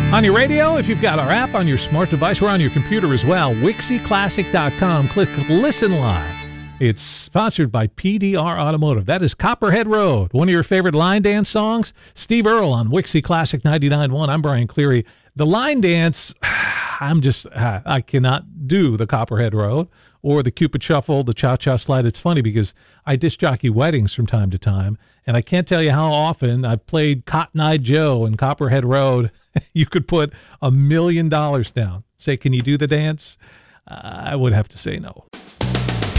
On your radio, if you've got our app on your smart device, we're on your computer as well. WixieClassic.com. Click Listen Live. It's sponsored by PDR Automotive. That is Copperhead Road, one of your favorite line dance songs. Steve Earle on Wixie Classic 99.1. I'm Brian Cleary. The line dance, I cannot do the Copperhead Road or the Cupid Shuffle, the Cha-Cha Slide. It's funny because I disc jockey weddings from time to time, and I can't tell you how often I've played Cotton Eye Joe and Copperhead Road. You could put $1 million down. Say, can you do the dance? I would have to say no.